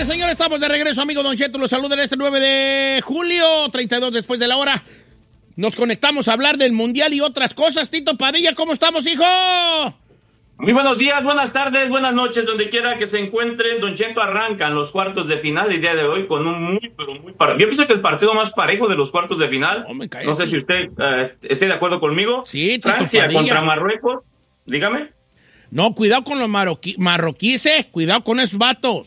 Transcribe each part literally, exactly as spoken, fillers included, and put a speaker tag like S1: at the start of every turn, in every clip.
S1: Señores, señores, estamos de regreso, amigo Don Cheto. Los saluda en este nueve de julio, treinta y dos después de la hora. Nos conectamos a hablar del Mundial y otras cosas. Tito Padilla, ¿cómo estamos, hijo?
S2: Muy buenos días, buenas tardes, buenas noches, donde quiera que se encuentren. Don Cheto, arrancan los cuartos de final el día de hoy con un muy, pero muy parejo. Yo pienso que el partido más parejo de los cuartos de final, oh, no sé si usted uh, esté de acuerdo conmigo.
S1: Sí, Tito
S2: Francia
S1: Padilla.
S2: Contra Marruecos, dígame.
S1: No, cuidado con los marroquí, marroquíes, cuidado con esos vatos.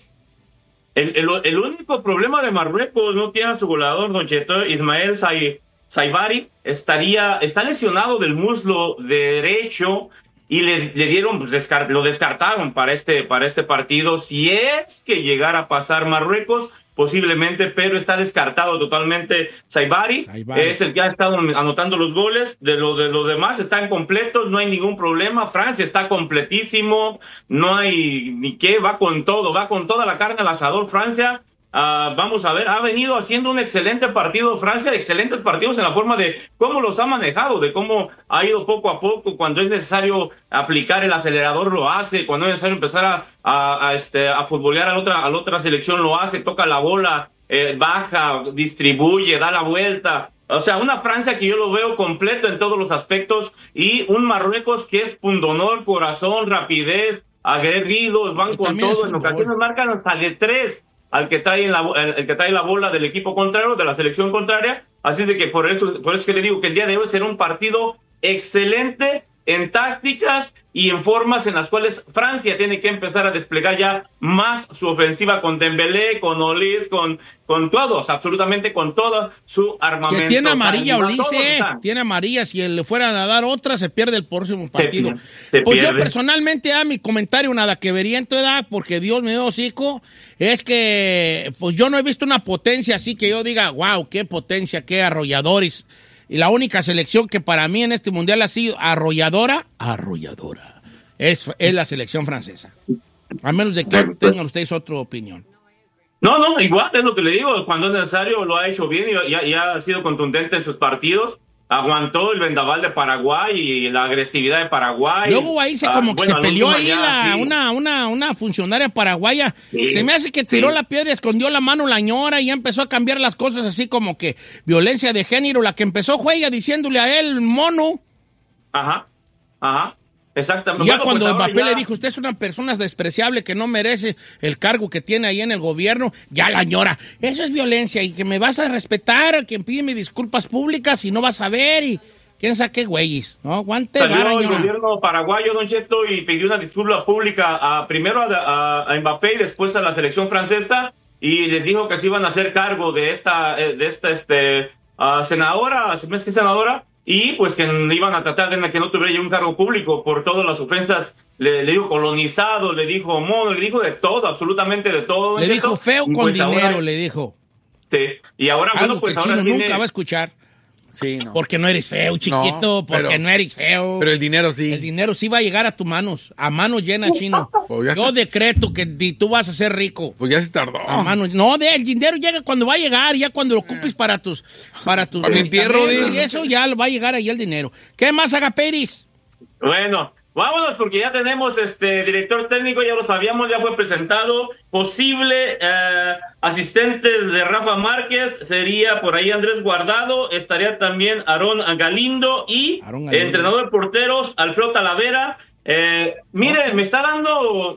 S2: El, el, el único problema de Marruecos no tiene a su goleador, Don Cheto, Ismael Say, Saibari, estaría, está lesionado del muslo derecho y le, le dieron, pues, descart, lo descartaron para este, para este partido. Si es que llegara a pasar Marruecos, posiblemente, pero está descartado totalmente. Saibari es el que ha estado anotando los goles. De los de los demás están completos, no hay ningún problema. Francia está completísimo, no hay ni qué, va con todo, va con toda la carne al asador. Francia, uh, vamos a ver, ha venido haciendo un excelente partido Francia, excelentes partidos en la forma de cómo los ha manejado, de cómo ha ido poco a poco. Cuando es necesario aplicar el acelerador lo hace, cuando es necesario empezar a, a, a, este, a futbolear a la otra, a la otra selección lo hace, toca la bola, eh, baja, distribuye, da la vuelta. O sea, una Francia que yo lo veo completo en todos los aspectos, y un Marruecos que es pundonor, corazón, rapidez, aguerridos, van con todo, en ocasiones marcan hasta de tres al que trae la, el, el que trae la bola del equipo contrario, de la selección contraria. Así de que por eso, por eso es que le digo que el día de hoy será un partido excelente en tácticas y en formas en las cuales Francia tiene que empezar a desplegar ya más su ofensiva con Dembélé, con Olise, con, con todos, absolutamente con todo su armamento.
S1: Que tiene amarilla, Olise, tiene amarilla. Si le fueran a dar otra, se pierde el próximo partido. Se, se pues pierde. Yo personalmente, a mi comentario nada que vería en tu edad, porque Dios me dio hocico, es que pues yo no he visto una potencia así que yo diga, wow, qué potencia, qué arrolladores. Y la única selección que para mí en este mundial ha sido arrolladora, arrolladora, es, es la selección francesa. A menos de que tengan ustedes otra opinión.
S2: No, no, igual es lo que le digo. Cuando es necesario lo ha hecho bien y, y, y ha sido contundente en sus partidos. Aguantó el vendaval de Paraguay y la agresividad de Paraguay.
S1: Luego ahí se como ah, que bueno, se peleó ahí ya, la, sí. una, una, una funcionaria paraguaya. Sí, se me hace que tiró sí. la piedra, escondió la mano la ñora y ya empezó a cambiar las cosas así como que violencia de género. La que empezó fue ella diciéndole a él mono.
S2: Ajá, ajá. Exactamente.
S1: Y ya
S2: bueno,
S1: cuando
S2: pues
S1: Mbappé
S2: ya...
S1: le dijo, usted es una persona despreciable que no merece el cargo que tiene ahí en el gobierno, ya la ñora, eso es violencia y que me vas a respetar, que pídeme disculpas públicas y no vas a ver y quién sabe qué güeyes, ¿no? Aguante,
S2: Salió
S1: vara,
S2: el
S1: ñora.
S2: gobierno paraguayo, Don Cheto, y pidió una disculpa pública a, primero a, a, a Mbappé y después a la selección francesa, y les dijo que se iban a hacer cargo de esta, de esta este, uh, senadora, ¿se me hace que senadora? Y pues que iban a tratar de que no tuviera ya un cargo público por todas las ofensas. Le, le dijo colonizado, le dijo mono, le dijo de todo, absolutamente de todo.
S1: Le dijo feo con pues dinero, ahora, le dijo.
S2: Sí, y ahora
S1: algo
S2: bueno, pues
S1: que el
S2: ahora
S1: chino
S2: tiene...
S1: nunca va a escuchar.
S3: Sí, no.
S1: Porque no eres feo, chiquito, no, pero, porque no eres feo.
S3: Pero el dinero sí.
S1: El dinero sí va a llegar a tus manos, a manos llenas, chino. Pues yo decreto que tú vas a ser rico.
S3: Pues ya se tardó.
S1: A manos, no, de, el dinero llega cuando va a llegar, ya cuando lo ocupes para tus... Para tus...
S3: Para mi entierro,
S1: y eso ya va a llegar ahí el dinero. ¿Qué más, Agaperis?
S2: Bueno... Vámonos porque ya tenemos este director técnico, ya lo sabíamos, ya fue presentado. Posible eh, asistente de Rafa Márquez sería por ahí Andrés Guardado, estaría también Aarón Galindo y Aarón Galindo. Entrenador de porteros Alfredo Talavera. Eh, mire, me está dando...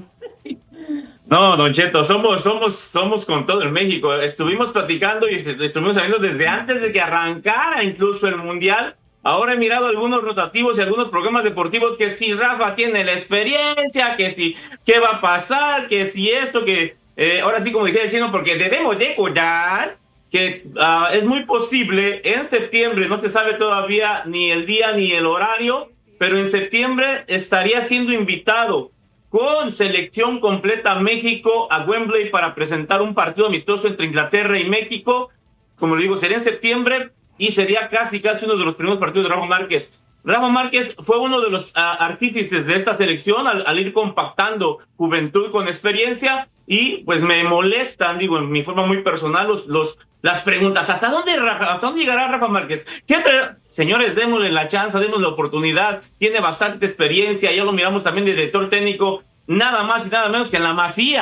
S2: No, Don Cheto, somos, somos, somos con todo en México. Estuvimos platicando y estuvimos sabiendo desde antes de que arrancara incluso el Mundial. Ahora he mirado algunos rotativos y algunos programas deportivos que si Rafa tiene la experiencia, que si qué va a pasar, que si esto, que eh, ahora sí como dije el chino, porque debemos de cuidar que uh, es muy posible en septiembre, no se sabe todavía ni el día ni el horario, pero en septiembre estaría siendo invitado con selección completa a México, a Wembley, para presentar un partido amistoso entre Inglaterra y México. Como le digo, sería en septiembre. Y sería casi, casi uno de los primeros partidos de Rafa Márquez. Rafa Márquez fue uno de los uh, artífices de esta selección al, al ir compactando juventud con experiencia. Y pues me molestan, digo, en mi forma muy personal, los, los, las preguntas. ¿Hasta dónde, Rafa, hasta dónde llegará Rafa Márquez? ¿Qué tra- Señores, démosle la chance, démosle la oportunidad. Tiene bastante experiencia, ya lo miramos también de director técnico, nada más y nada menos que en la Masía.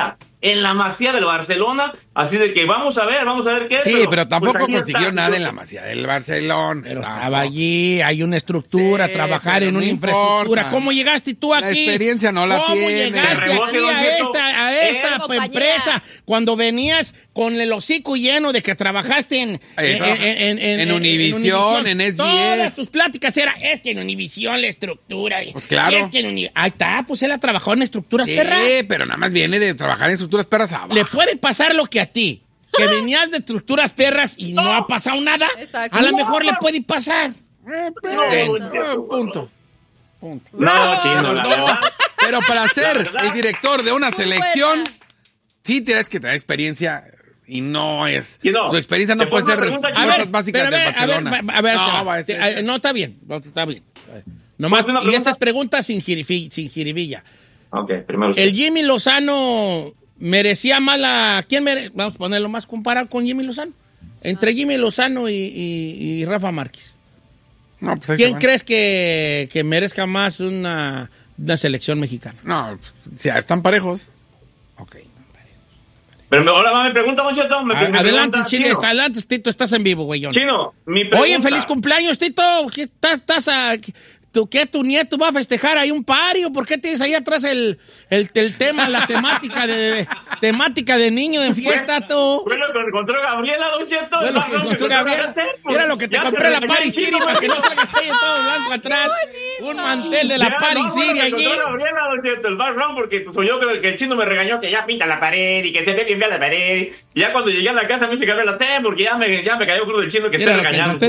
S2: en la Masía del Barcelona, así de que vamos a ver, vamos a ver qué.
S3: Sí, pero, pero tampoco pues consiguió nada yo, en la Masía del Barcelona.
S1: Pero estaba allí, hay una estructura, sí, trabajar en una no infraestructura. Importa. ¿Cómo llegaste tú aquí?
S3: La experiencia no la
S1: ¿Cómo
S3: tiene.
S1: llegaste aquí a esta, a esta eh, empresa cuando venías con el hocico lleno de que trabajaste en,
S3: eh,
S1: en, en, en,
S3: en Univisión, en S B S?
S1: Todas tus pláticas eran, es que en Univisión la estructura.
S3: Pues claro.
S1: Es que en Uni... Ahí está, pues él ha trabajado en estructuras
S3: sí,
S1: perras.
S3: Sí, pero nada más viene de trabajar en estructuras perras abajo.
S1: Le puede pasar lo que a ti, que venías de estructuras perras y no, no ha pasado nada. Exacto. A lo mejor no, le puede pasar.
S3: Eh, pero, no, no, punto. Punto.
S2: No, chino, la verdad.
S3: Pero para ser el director de una selección, sí tienes que tener experiencia y no es. No, su experiencia no puede ser fuerzas básicas de Barcelona.
S1: A ver, a ver, no, va a ser, no, está bien, no, está bien. Nomás, y estas preguntas sin, jirifi, sin jiribilla.
S2: Okay, primero
S1: el Jimmy Lozano merecía más la... ¿Quién mere... Vamos a ponerlo más comparado con Jimmy Lozano. Entre Jimmy Lozano y, y, y Rafa Márquez.
S3: No, pues
S1: ¿Quién crees que, que merezca más una, una selección mexicana?
S3: No, si están parejos.
S1: Ok.
S2: Pero ahora me pregunta, Don Cheto. Me, me
S1: adelante,
S2: pregunta,
S1: Chino. Está, adelante, Tito, estás en vivo, güey.
S2: Chino, mi pregunta.
S1: Oye, feliz cumpleaños, Tito. ¿Qué estás, estás a... ¿Tú qué? ¿Tu nieto va a festejar ahí un pario? ¿Por qué tienes ahí atrás el, el, el tema, la temática de temática de niño en fiesta, tú?
S2: Fue lo que encontró Gabriela, Don Cheto.
S1: Fue lo que encontró Gabriela. Mira lo que te compré la Paris City para que no salgas ahí en todo blanco atrás. Un mantel de la ya, Paris no, City allí.
S2: Gabriela, Don Cheto, el background, porque soy yo que, que el chino me regañó que ya pinta la pared y que se ve bien la pared. Y ya cuando llegué a la casa me dice Gabriela, te, porque ya me, ya me cayó crudo el chino que te regañando.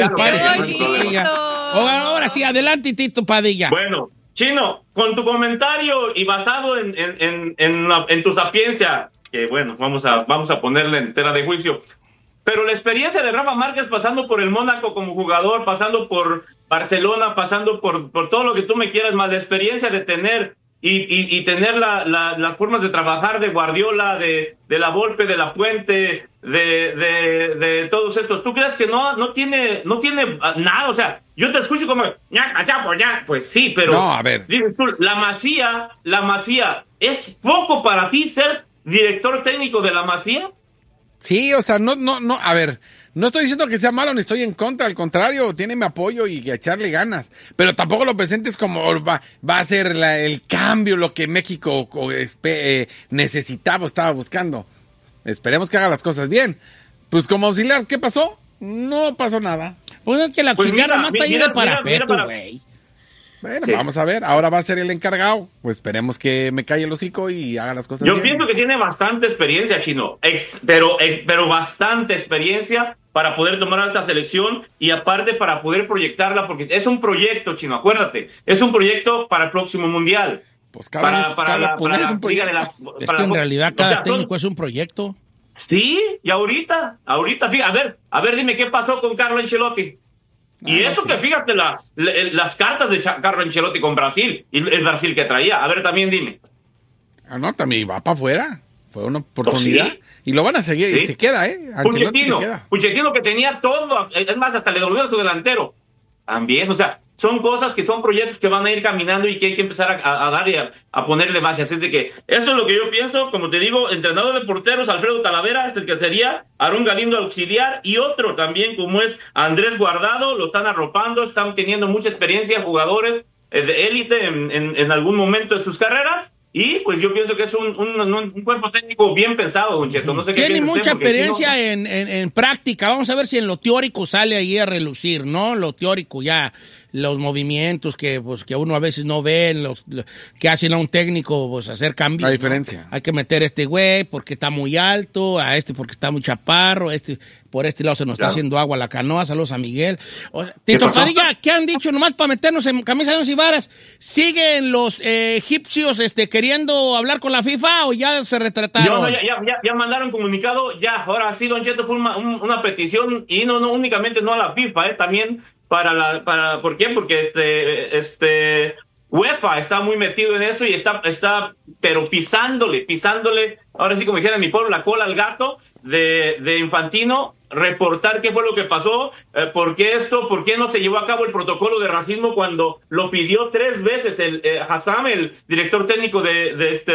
S1: Ahora sí, adelante, Tito Padilla.
S2: Bueno, Chino, con tu comentario y basado en, en, en, en, la, en tu sapiencia, que bueno, vamos a, vamos a ponerle en tela de juicio, pero la experiencia de Rafa Márquez pasando por el Mónaco como jugador, pasando por Barcelona, pasando por, por todo lo que tú me quieras, más la experiencia de tener y, y, y tener la, la, las formas de trabajar de Guardiola, de, de la Volpe, de la Puente, de, de, de todos estos, ¿tú crees que no, no tiene, no tiene nada? O sea, yo te escucho como, ya, allá, por allá, pues sí, pero...
S3: No, a ver.
S2: Dices tú, la Masía, la Masía, ¿es poco para ti ser director técnico de la Masía?
S3: Sí, o sea, no, no, no, a ver, no estoy diciendo que sea malo ni estoy en contra, al contrario, tiene mi apoyo y que echarle ganas, pero tampoco lo presentes como va, va a ser la, el cambio, lo que México eh, necesitaba, estaba buscando. Esperemos que haga las cosas bien. Pues como auxiliar, ¿qué pasó? No pasó nada.
S1: Pues es que el auxiliar pues mata ahí de parapeto, güey.
S3: Bueno, sí. Vamos a ver, ahora va a ser el encargado, pues esperemos que me calle el hocico y haga las cosas
S2: Yo
S3: bien.
S2: Yo pienso que tiene bastante experiencia, Chino, ex, pero, ex, pero bastante experiencia para poder tomar alta selección y aparte para poder proyectarla, porque es un proyecto, Chino, acuérdate, es un proyecto para el próximo Mundial.
S3: Pues cada, para, vez, para cada la, para
S1: es un proyecto. La, es que en la, realidad cada o sea, técnico son, es un proyecto.
S2: Sí, y ahorita, ahorita, fíjate, a ver, a ver, dime qué pasó con Carlo Ancelotti. Y ah, eso no, que fíjate la, la, las cartas de Carlo Ancelotti con Brasil y el Brasil que traía. A ver, también dime.
S3: Ah, no, también va para afuera. Fue una oportunidad. ¿Sí? Y lo van a seguir. ¿Sí? Y se queda, ¿eh? Ancelotti se queda.
S2: Puchettino que tenía todo. Es más, hasta le devolvieron su delantero. También, o sea, son cosas que son proyectos que van a ir caminando y que hay que empezar a, a dar y a, a ponerle base. Así de que eso es lo que yo pienso. Como te digo, entrenador de porteros, Alfredo Talavera, es el que sería Aarón Galindo auxiliar y otro también como es Andrés Guardado. Lo están arropando, están teniendo mucha experiencia, jugadores eh, de élite en, en, en algún momento de sus carreras. Y pues yo pienso que es un, un, un cuerpo técnico bien pensado, Don Cheto. No sé qué
S1: tiene mucha
S2: usted,
S1: experiencia
S2: no...
S1: en, en, en práctica. Vamos a ver si en lo teórico sale ahí a relucir, ¿no? Lo teórico ya, los movimientos que pues que uno a veces no ve, los, los que hacen a un técnico pues hacer cambios.
S3: La diferencia.
S1: ¿No? Hay que meter a este güey porque está muy alto, a este porque está muy chaparro, a este por este lado se nos claro. está haciendo agua la canoa. Saludos a Miguel. O sea, Tito Padilla, ¿qué han dicho nomás para meternos en camisas y varas? ¿Siguen los eh, egipcios este, queriendo hablar con la FIFA o ya se retrataron?
S2: No, no, ya, ya, ya mandaron comunicado, ya, ahora sí, Don Cheto, fue una, un, una petición y no, no únicamente no a la FIFA, eh, también para la, para, ¿por qué? Porque este, este, UEFA está muy metido en eso y está, está, pero pisándole, pisándole, ahora sí como dijera en mi pueblo, la cola al gato de, de Infantino, reportar qué fue lo que pasó, eh, por qué esto, por qué no se llevó a cabo el protocolo de racismo cuando lo pidió tres veces el eh, Hassam, el director técnico de, de este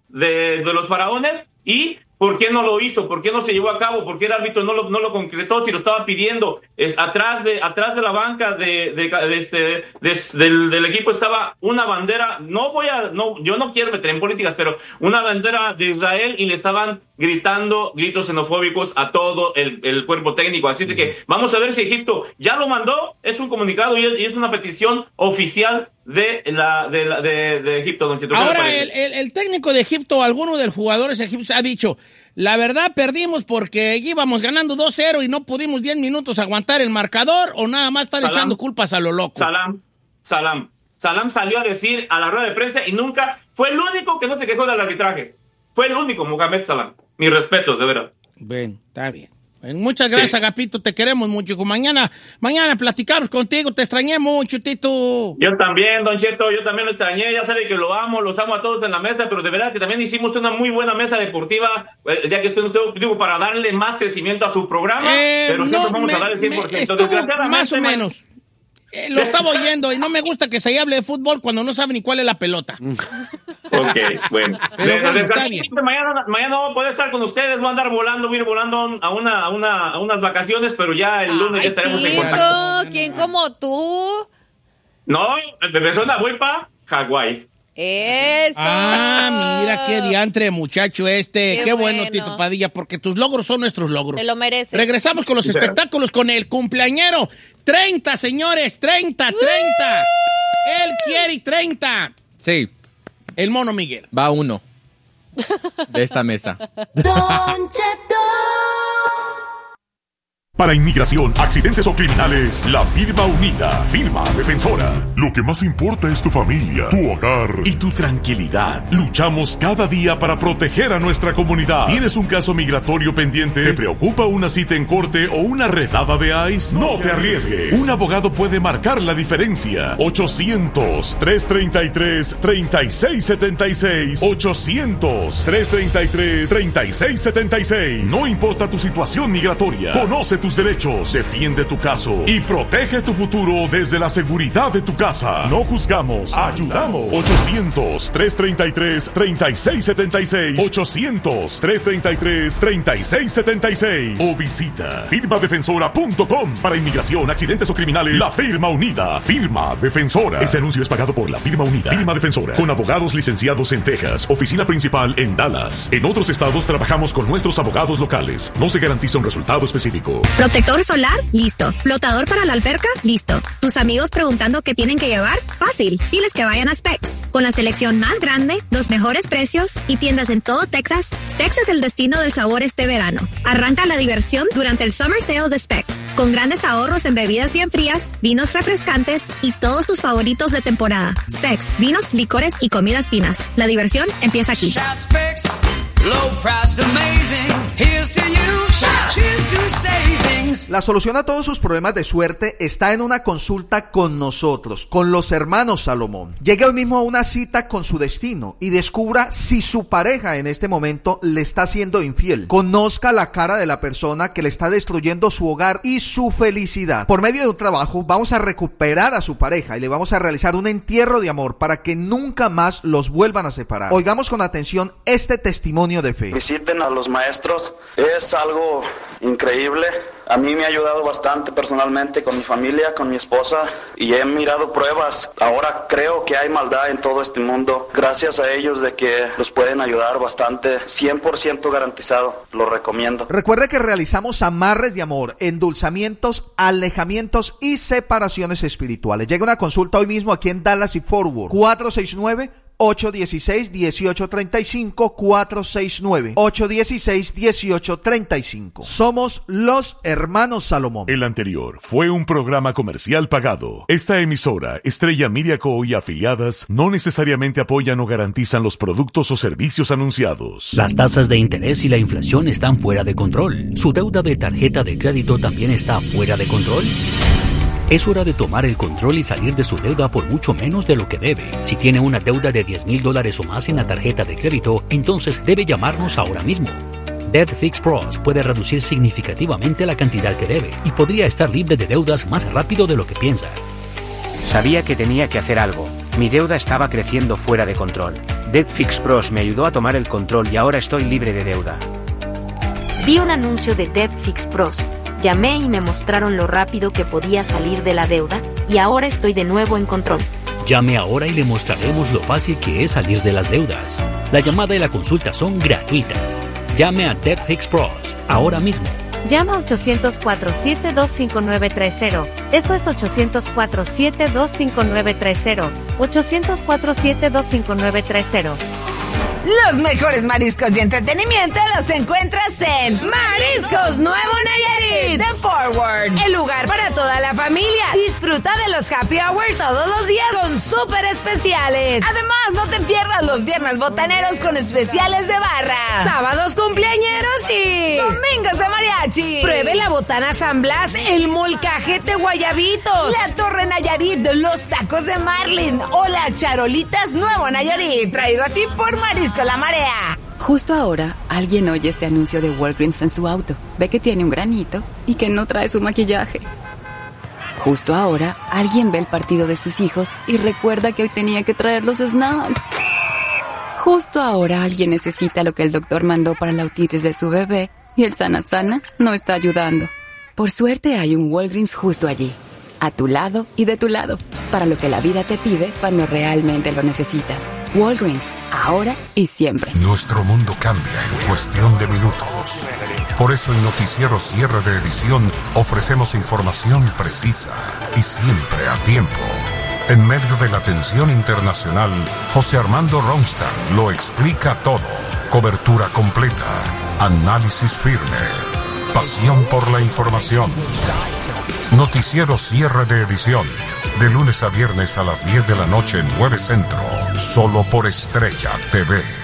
S2: de, de los faraones y ¿por qué no lo hizo? ¿Por qué no se llevó a cabo? ¿Por qué el árbitro no lo, no lo concretó si lo estaba pidiendo? Es, atrás, de, atrás de la banca de, de, de este, de, del, del equipo estaba una bandera, no voy a, no, yo no quiero meter en políticas, pero una bandera de Israel y le estaban gritando gritos xenofóbicos a todo el, el cuerpo técnico. Así de que vamos a ver si Egipto ya lo mandó, es un comunicado y es, y es una petición oficial de la de, la, de, de Egipto. Don Cheto.
S1: Ahora, el, el, el técnico de Egipto, alguno de los jugadores egipcios ha dicho, la verdad perdimos porque íbamos ganando dos cero y no pudimos diez minutos aguantar el marcador, o nada más están Salam, echando culpas a lo loco.
S2: Salam, Salam. Salam salió a decir a la rueda de prensa y nunca, fue el único que no se quejó del arbitraje. Fue el único, Mohamed Salam. Mis respetos, de verdad.
S1: Bien, está bien. Muchas gracias, sí. Agapito, te queremos mucho. Mañana, mañana platicamos contigo, te extrañé mucho, Tito.
S2: Yo también, Don Cheto, yo también lo extrañé, ya sabe que lo amo, los amo a todos en la mesa, pero de verdad que también hicimos una muy buena mesa deportiva, ya que estoy, digo, para darle más crecimiento a su programa, eh, pero siempre no, vamos me, a dar el cien por ciento. Desgraciadamente,
S1: más o menos. Eh, lo estaba oyendo y no me gusta que se hable de fútbol cuando no sabe ni cuál es la pelota.
S2: Ok, bueno.
S1: Pero bueno, está bien.
S2: Mañana, mañana no voy a poder estar con ustedes, voy a andar volando, voy a ir volando a, una, a, una, a unas vacaciones, pero ya el lunes
S4: Ay,
S2: ya estaremos
S4: tío,
S2: en contacto.
S4: ¿Quién como tú?
S2: No, de persona voy para Hawái.
S4: Eso.
S1: Ah, mira qué diantre muchacho este. Qué, qué bueno, bueno, Tito Padilla, porque tus logros son nuestros logros.
S4: Te lo mereces.
S1: Regresamos con los sí, espectáculos con el cumpleañero. treinta, señores, treinta, treinta. Él quiere treinta.
S5: Sí.
S1: El Mono Miguel.
S5: Va uno de esta mesa.
S6: Don Cheto.
S7: Para inmigración, accidentes o criminales, la firma unida, firma defensora. Lo que más importa es tu familia, tu hogar y tu tranquilidad. Luchamos cada día para proteger a nuestra comunidad. ¿Tienes un caso migratorio pendiente? ¿Te preocupa una cita en corte o una redada de ICE? No te arriesgues. Un abogado puede marcar la diferencia. ochocientos, trescientos treinta y tres, treinta y seis setenta y seis. ochocientos, trescientos treinta y tres, treinta y seis setenta y seis. No importa tu situación migratoria. Conoce tu derechos, defiende tu caso y protege tu futuro desde la seguridad de tu casa. No juzgamos, ayudamos. ochocientos, trescientos treinta y tres, treinta y seis setenta y seis. ochocientos, trescientos treinta y tres, treinta y seis setenta y seis. O visita firma defensora punto com. Para inmigración, accidentes o criminales, la firma unida. Firma defensora. Este anuncio es pagado por la firma unida. Firma defensora. Con abogados licenciados en Texas. Oficina principal en Dallas. En otros estados trabajamos con nuestros abogados locales. No se garantiza un resultado específico.
S8: ¿Protector solar? Listo. ¿Flotador para la alberca? Listo. ¿Tus amigos preguntando qué tienen que llevar? Fácil. Diles que vayan a Specs. Con la selección más grande, los mejores precios y tiendas en todo Texas, Specs es el destino del sabor este verano. Arranca la diversión durante el Summer Sale de Specs, con grandes ahorros en bebidas bien frías, vinos refrescantes y todos tus favoritos de temporada. Specs, vinos, licores y comidas finas. La diversión empieza aquí.
S9: La solución a todos sus problemas de suerte está en una consulta con nosotros, con los hermanos Salomón. Llegue hoy mismo a una cita con su destino y descubra si su pareja en este momento le está siendo infiel. Conozca la cara de la persona que le está destruyendo su hogar y su felicidad. Por medio de un trabajo vamos a recuperar a su pareja y le vamos a realizar un entierro de amor para que nunca más los vuelvan a separar. Oigamos con atención este testimonio de fe.
S10: Visiten a los maestros, es algo increíble. A mí me ha ayudado bastante personalmente con mi familia, con mi esposa, y he mirado pruebas. Ahora creo que hay maldad en todo este mundo. Gracias a ellos de que los pueden ayudar bastante, cien por ciento garantizado, lo recomiendo.
S9: Recuerde que realizamos amarres de amor, endulzamientos, alejamientos y separaciones espirituales. Llega una consulta hoy mismo aquí en Dallas y Fort Worth. cuatro seis nueve, ocho uno seis, uno ocho tres cinco, cuatro seis nueve, ocho uno seis, uno ocho tres cinco. Somos los hermanos Salomón.
S7: El anterior fue un programa comercial pagado. Esta emisora, Estrella Media Co. y afiliadas, no necesariamente apoyan o garantizan los productos o servicios anunciados.
S11: Las tasas de interés y la inflación están fuera de control. ¿Su deuda de tarjeta de crédito también está fuera de control? Es hora de tomar el control y salir de su deuda por mucho menos de lo que debe. Si tiene una deuda de diez mil dólares o más en la tarjeta de crédito, entonces debe llamarnos ahora mismo. Debt Fix Pros puede reducir significativamente la cantidad que debe y podría estar libre de deudas más rápido de lo que piensa.
S12: Sabía que tenía que hacer algo. Mi deuda estaba creciendo fuera de control. DebtFix Pros me ayudó a tomar el control y ahora estoy libre de deuda.
S13: Vi un anuncio de DebtFix Pros. Llamé y me mostraron lo rápido que podía salir de la deuda y ahora estoy de nuevo en control.
S11: Llame ahora y le mostraremos lo fácil que es salir de las deudas. La llamada y la consulta son gratuitas. Llame a DebtFix Pros ahora mismo.
S14: Llama a ochocientos cuatro, siete dos cinco nueve tres cero. Eso es ochocientos cuatro, siete dos cinco nueve tres cero. ochocientos cuatro, siete dos cinco nueve tres cero.
S15: Los mejores mariscos y entretenimiento los encuentras en Mariscos Nuevo Nayarit de Forward, el lugar para toda la familia. Disfruta de los happy hours todos los días con súper especiales. Además, no te pierdas los viernes botaneros con especiales de barra, sábados cumpleañeros y domingos de mariachi. Pruebe la botana San Blas, el molcajete Guayabitos, la Torre Nayarit, los tacos de Marlin o las charolitas Nuevo Nayarit, traído a ti por Mariscos La Marea.
S16: Justo ahora, alguien oye este anuncio de Walgreens en su auto, ve que tiene un granito y que no trae su maquillaje. Justo ahora, alguien ve el partido de sus hijos y recuerda que hoy tenía que traer los snacks. Justo ahora, alguien necesita lo que el doctor mandó para la otitis de su bebé y el Sana Sana no está ayudando. Por suerte, hay un Walgreens justo allí, a tu lado y de tu lado, para lo que la vida te pide cuando realmente lo necesitas. Walgreens, ahora y siempre.
S17: Nuestro mundo cambia en cuestión de minutos. Por eso en Noticiero Cierre de Edición ofrecemos información precisa y siempre a tiempo. En medio de la tensión internacional, José Armando Ronstadt lo explica todo. Cobertura completa, análisis firme, pasión por la información. Noticiero Cierre de Edición, de lunes a viernes a las diez de la noche en nueve Centro, solo por Estrella T V.